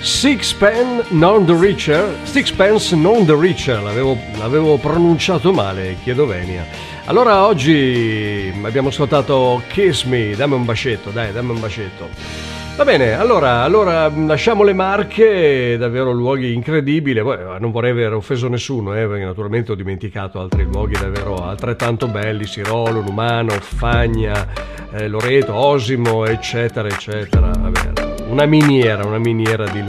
Sixpence non the richer, Sixpence non the richer, l'avevo pronunciato male, chiedo venia. Allora oggi abbiamo ascoltato Kiss Me, dammi un bacetto, dai, dammi un bacetto. Va bene, allora lasciamo le Marche, davvero luoghi incredibili. Poi, non vorrei aver offeso nessuno, perché naturalmente ho dimenticato altri luoghi davvero altrettanto belli, Sirolo, Numano, Fagna, Loreto, Osimo, eccetera, eccetera. Vabbè, una miniera di